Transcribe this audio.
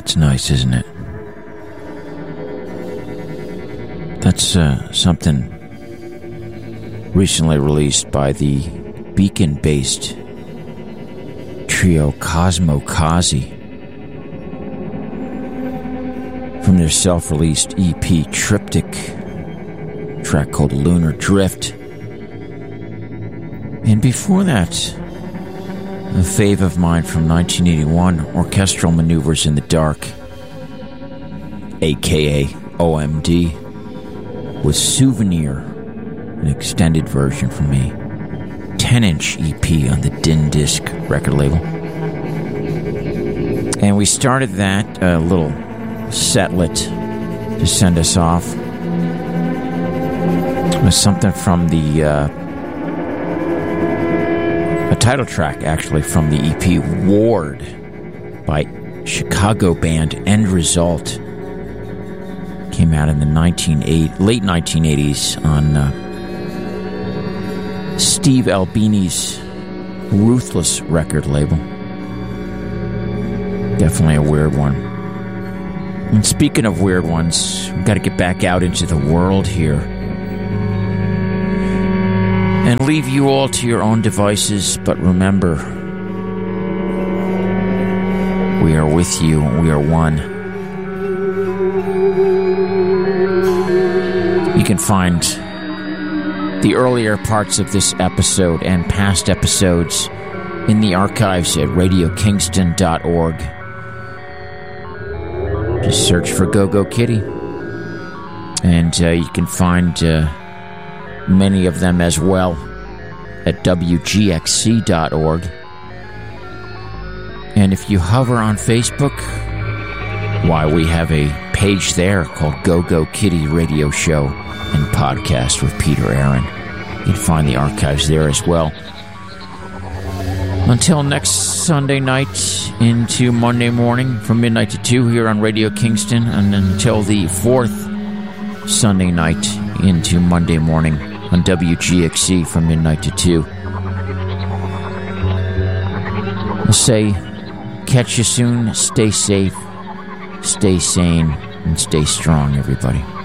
That's nice, isn't it? That's something recently released by the Beacon-based trio Cosmokazi from their self-released EP Triptych, a track called Lunar Drift. And before that, a fave of mine from 1981, Orchestral Maneuvers in the Dark, aka OMD, with Souvenir, an extended version from me. 10-inch EP on the Din Disc record label. And we started that little setlet to send us off with something from the a title track actually from the EP Ward by Chicago band End Result. Came out in the late 1980s on Steve Albini's Ruthless record label. Definitely a weird one. And speaking of weird ones, we've got to get back out into the world here and leave you all to your own devices. But remember, we are with you. We are one. You can find the earlier parts of this episode and past episodes in the archives at radiokingston.org. Just search for Go-Go Kitty. And you can find many of them as well at wgxc.org. And if you hover on Facebook, why, we have a page there called Go-Go Kitty Radio Show and Podcast with Peter Aaron. You can find the archives there as well. Until next Sunday night into Monday morning from midnight to 2 here on Radio Kingston, and until the fourth Sunday night into Monday morning on WGXC from midnight to 2. I'll say, catch you soon, stay safe, stay sane, and stay strong, everybody.